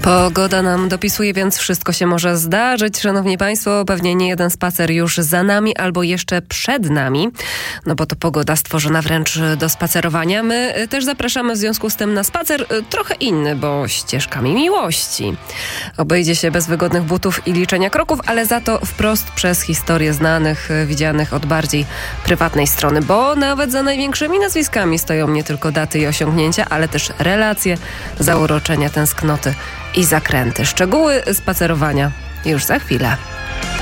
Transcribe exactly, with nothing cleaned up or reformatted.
Pogoda nam dopisuje, więc wszystko się może zdarzyć. Szanowni Państwo, pewnie nie jeden spacer już za nami albo jeszcze przed nami, no bo to pogoda stworzona wręcz do spacerowania. My też zapraszamy w związku z tym na spacer trochę inny, bo ścieżkami miłości. Obejdzie się bez wygodnych butów i liczenia kroków, ale za to wprost przez historię znanych, widzianych od bardziej prywatnej strony, bo nawet za największymi nazwiskami stoją nie tylko daty i osiągnięcia, ale też relacje, zauroczenia, tęsknoty i zakręty. Szczegóły spacerowania już za chwilę.